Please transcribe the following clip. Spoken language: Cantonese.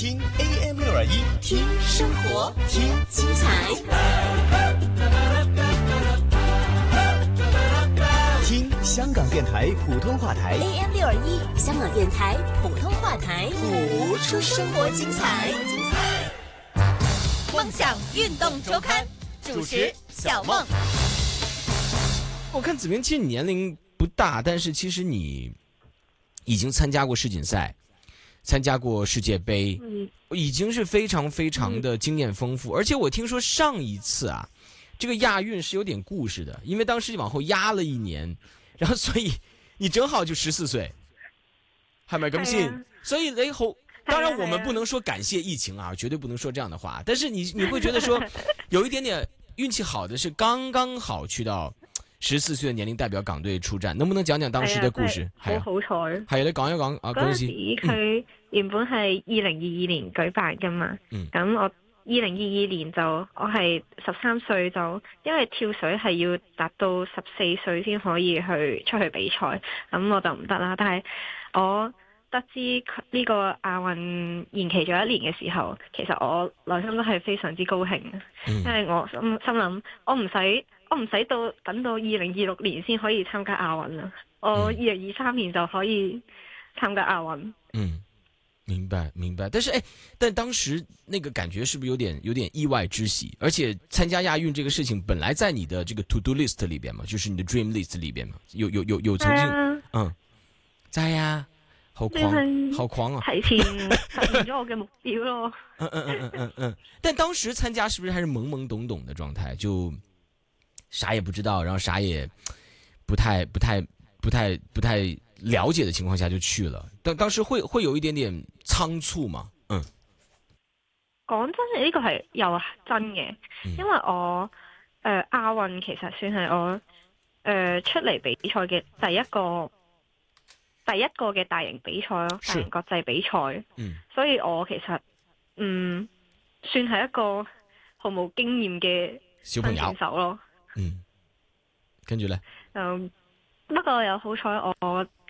听 AM621， 听生活， 听精彩， 听香港电台普通话台 AM621，香港电台普通话台， 谱出生活精彩。梦想运动周刊主持小梦。 我看子明，其实你年龄不大，但是其实你已经参加过世锦赛，参加过世界杯，已经是非常非常的经验丰富。而且我听说上一次啊，这个亚运是有点故事的，因为当时往後壓了1年，然後所以你正好就14歲，係咪咁先？所以你好，當然我們不能說感謝疫情啊，絕對不能說這樣的話。但是你會覺得說有一點點運氣好的是剛剛好去到14歲的年齡代表港隊出戰，能不能講講當時的故事？ 好好彩， 係你講一講啊！ 嗰陣時佢原本係2022年舉辦噶嘛，咁我2022年就我係13歲，就因為跳水係要達到14歲先可以出去比賽，咁我就唔得啦。但係我得知呢個亞運延期咗1年嘅時候，其實我內心都係非常之高興，因為我心諗我唔使等到2026年先可以參加亞運啦，我2023年就可以參加亞運。 明白。但當時那個感覺是不是有點意外之喜？而且參加亞運這個事情本來在你的這個 to do list 裏邊嘛，就是你的 dream list 裏邊嘛，有曾經在呀，好狂啊！ 提前實現咗我嘅目標咯。 但當時參加是不是還是懵懵懂懂的狀態，就啥也不知道，然後啥也不太了解的情況下就去了。當時會有一點點倉促嘛？ 講真嘅，呢個係又真嘅，因為我亞運其實算係我出嚟比賽嘅第一個嘅大型比賽咯，大型國際比賽。所以我其實算係一個毫無經驗嘅新選手咯。 跟住咧， 不過又好彩，我